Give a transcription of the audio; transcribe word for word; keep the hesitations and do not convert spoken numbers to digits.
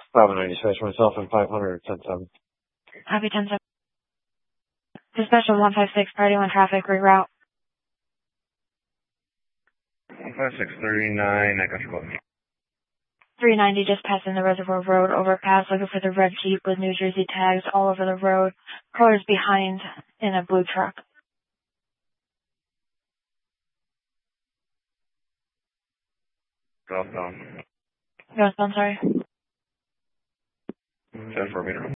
Bravo ninety-six, myself and five hundred, ten seven. Happy ten seven. Dispatch of one five six, party one traffic, reroute. one five six, thirty-nine, I got you. three ninety, just passing the Reservoir Road overpass, looking for the red Jeep with New Jersey tags all over the road. Colors behind in a blue truck. Southbound. Northbound, sorry. ten four meter.